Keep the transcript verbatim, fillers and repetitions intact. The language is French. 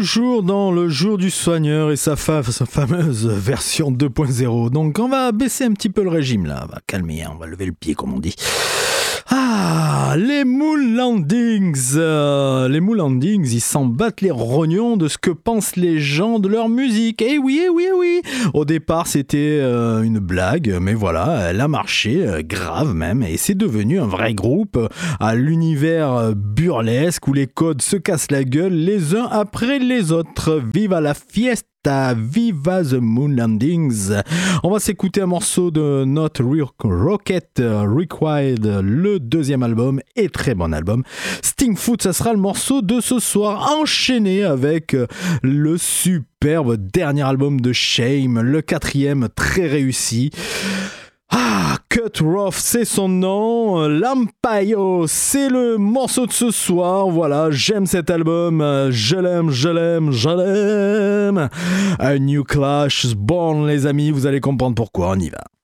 toujours dans le jour du soigneur et sa, fa- sa fameuse version deux point zéro. Donc on va baisser un petit peu le régime là, on va calmer, hein, on va lever le pied comme on dit. Ah, les Moon Landings euh, Les Moon Landings, ils s'en battent les rognons de ce que pensent les gens de leur musique. Eh oui, eh oui, eh oui. Au départ, c'était euh, une blague, mais voilà, elle a marché, euh, grave même, et c'est devenu un vrai groupe euh, à l'univers euh, burlesque où les codes se cassent la gueule les uns après les autres. Viva la fiesta! Viva the Moon Landings. On va s'écouter un morceau de Not Rocket Required, le deuxième album, et très bon album. Stingfoot, ça sera le morceau de ce soir, enchaîné avec le superbe dernier album de Shame, le quatrième, très réussi. Ah, Cut Rough, c'est son nom. Lampayo, c'est le morceau de ce soir. Voilà, j'aime cet album. Je l'aime, je l'aime, je l'aime. A New Clash is Born, les amis. Vous allez comprendre pourquoi. On y va.